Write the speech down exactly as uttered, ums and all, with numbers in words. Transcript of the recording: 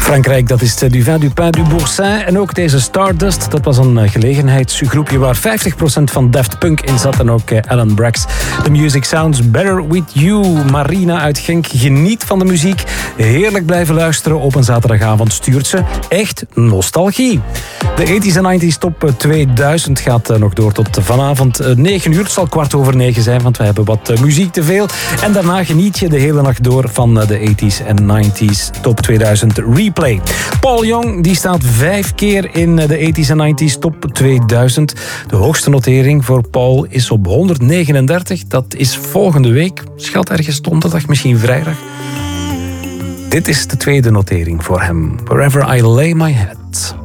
Frankrijk, dat is Du Vin, Du Pain, Du Boursin. En ook deze Stardust, dat was een gelegenheidsgroepje waar vijftig procent van Daft Punk in zat. En ook Alan Brax. The music sounds better with you. Marina uit Genk geniet van de muziek. Heerlijk blijven luisteren op een zaterdagavond stuurt ze echt nostalgie. De tachtiger en negentiger top tweeduizend gaat nog door tot vanavond negen uur. Het zal kwart over negen zijn, want we hebben wat muziek te veel. En daarna geniet je de hele nacht door van de tachtiger en negentiger top tweeduizend replay. Paul Young die staat vijf keer in de tachtiger en negentiger top tweeduizend. De hoogste notering voor Paul is op honderdnegenendertig. Dat is volgende week. Schat ergens donderdag, misschien vrijdag. Dit is de tweede notering voor hem. Wherever I Lay My Head.